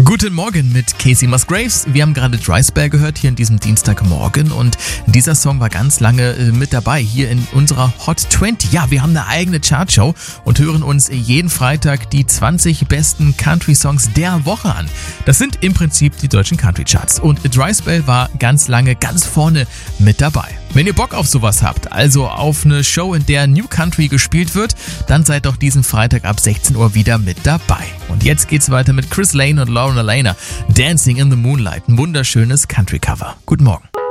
Guten Morgen mit Casey Musgraves. Wir haben gerade Dry Spell gehört hier in diesem Dienstagmorgen und dieser Song war ganz lange mit dabei hier in unserer Hot 20. Ja, wir haben eine eigene Chartshow und hören uns jeden Freitag die 20 besten Country-Songs der Woche an. Das sind im Prinzip die deutschen Country-Charts und Dry Spell war ganz lange ganz vorne mit dabei. Wenn ihr Bock auf sowas habt, also auf eine Show, in der New Country gespielt wird, dann seid doch diesen Freitag ab 16 Uhr wieder mit dabei. Und jetzt geht's weiter mit Chris Lane und Lauren Alaina. Dancing in the Moonlight, ein wunderschönes Country-Cover. Guten Morgen.